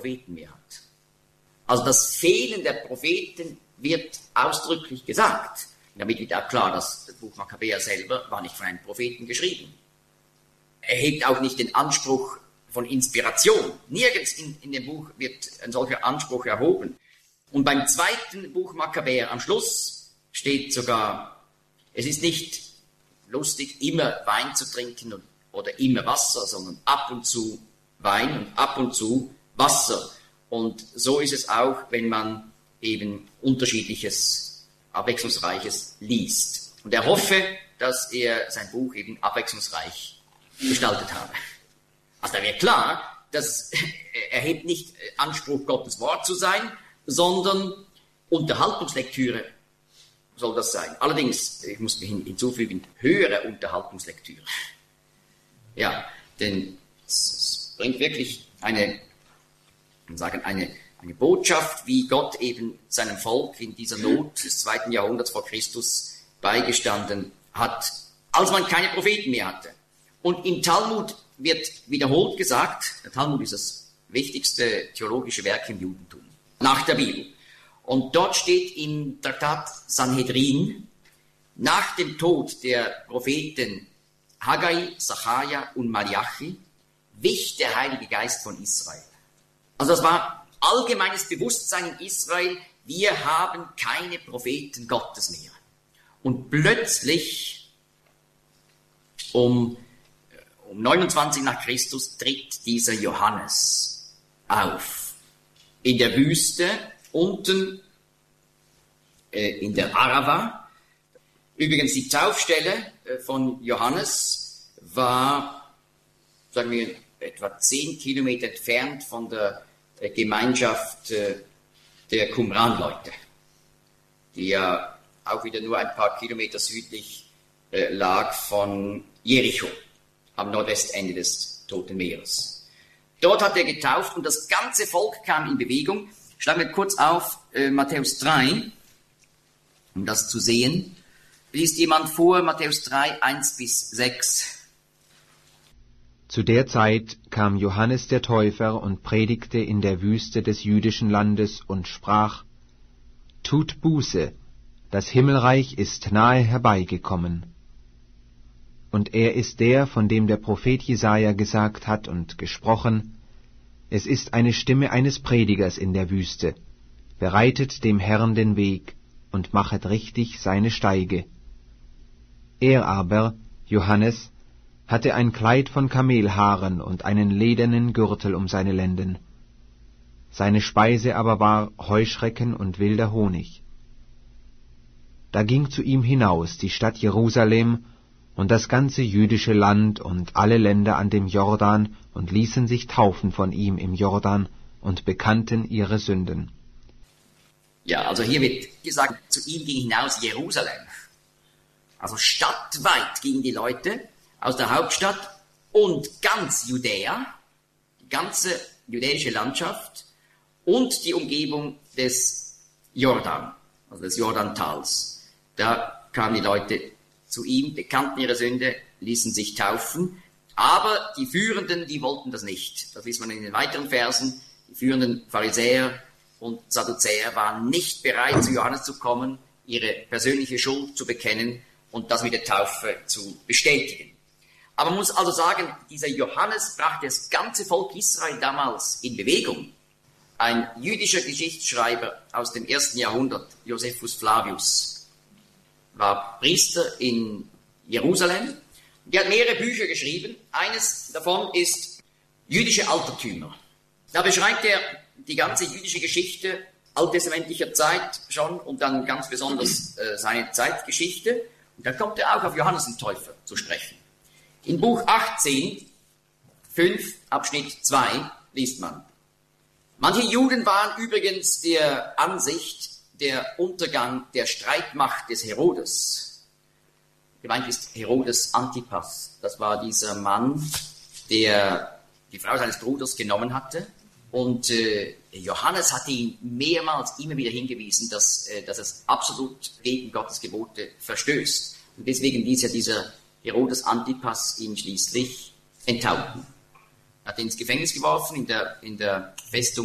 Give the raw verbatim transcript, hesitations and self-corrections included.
Propheten mehr hat. Also das Fehlen der Propheten wird ausdrücklich gesagt. Damit wird auch klar, dass das Buch Makkabäer selber war nicht von einem Propheten geschrieben. Er hebt auch nicht den Anspruch von Inspiration. Nirgends in, in dem Buch wird ein solcher Anspruch erhoben. Und beim zweiten Buch Makkabäer am Schluss steht sogar, es ist nicht lustig, immer Wein zu trinken oder immer Wasser, sondern ab und zu Wein und ab und zu Wasser. Und so ist es auch, wenn man eben unterschiedliches, abwechslungsreiches liest. Und er hoffe, dass er sein Buch eben abwechslungsreich gestaltet habe. Also da wird klar, dass er hebt nicht Anspruch, Gottes Wort zu sein, sondern Unterhaltungslektüre soll das sein. Allerdings, ich muss hinzufügen, höhere Unterhaltungslektüre. Ja, denn es bringt wirklich eine, sagen, eine, eine Botschaft, wie Gott eben seinem Volk in dieser Not des zweiten Jahrhunderts vor Christus beigestanden hat, als man keine Propheten mehr hatte. Und im Talmud wird wiederholt gesagt, der Talmud ist das wichtigste theologische Werk im Judentum, nach der Bibel. Und dort steht im Traktat Sanhedrin, nach dem Tod der Propheten Haggai, Sacharja und Malachi, wich der Heilige Geist von Israel. Also das war allgemeines Bewusstsein in Israel, wir haben keine Propheten Gottes mehr. Und plötzlich, um, um neunundzwanzig nach Christus, tritt dieser Johannes auf. In der Wüste, unten äh, in der Arava. Übrigens, die Taufstelle äh, von Johannes war, sagen wir, etwa zehn Kilometer entfernt von der äh, Gemeinschaft äh, der Qumran-Leute, die ja auch wieder nur ein paar Kilometer südlich äh, lag von Jericho, am Nordwestende des Toten Meeres. Dort hat er getauft und das ganze Volk kam in Bewegung. Schlagen wir kurz auf äh, Matthäus drei, um das zu sehen. Liest jemand vor, Matthäus drei, eins bis sechs. Zu der Zeit kam Johannes der Täufer und predigte in der Wüste des jüdischen Landes und sprach: Tut Buße, das Himmelreich ist nahe herbeigekommen. Und er ist der, von dem der Prophet Jesaja gesagt hat und gesprochen: Es ist eine Stimme eines Predigers in der Wüste. Bereitet dem Herrn den Weg und machet richtig seine Steige. Er aber, Johannes, hatte ein Kleid von Kamelhaaren und einen ledernen Gürtel um seine Lenden. Seine Speise aber war Heuschrecken und wilder Honig. Da ging zu ihm hinaus die Stadt Jerusalem und das ganze jüdische Land und alle Länder an dem Jordan und ließen sich taufen von ihm im Jordan und bekannten ihre Sünden. Ja, also hier wird gesagt, zu ihm ging hinaus Jerusalem. Also stadtweit gingen die Leute aus der Hauptstadt und ganz Judäa, die ganze judäische Landschaft und die Umgebung des Jordan, also des Jordantals. Da kamen die Leute zu ihm, bekannten ihre Sünde, ließen sich taufen, aber die Führenden, die wollten das nicht. Das liest man in den weiteren Versen. Die führenden Pharisäer und Sadduzäer waren nicht bereit, zu Johannes zu kommen, ihre persönliche Schuld zu bekennen und das mit der Taufe zu bestätigen. Aber man muss also sagen, dieser Johannes brachte das ganze Volk Israel damals in Bewegung. Ein jüdischer Geschichtsschreiber aus dem ersten Jahrhundert, Josephus Flavius, war Priester in Jerusalem. Der hat mehrere Bücher geschrieben. Eines davon ist Jüdische Altertümer. Da beschreibt er die ganze jüdische Geschichte alttestamentlicher Zeit schon und dann ganz besonders äh, seine Zeitgeschichte. Und da kommt er auch auf Johannes den Täufer zu sprechen. In Buch achtzehn, fünf, Abschnitt zwei liest man: Manche Juden waren übrigens der Ansicht, der Untergang der Streitmacht des Herodes. Gemeint ist Herodes Antipas. Das war dieser Mann, der die Frau seines Bruders genommen hatte. Und äh, Johannes hatte ihn mehrmals immer wieder hingewiesen, dass, äh, dass es absolut gegen Gottes Gebote verstößt. Und deswegen ließ ja dieser Herodes Antipas ihn schließlich enthaupten. Er hat ihn ins Gefängnis geworfen, in der, in der Festung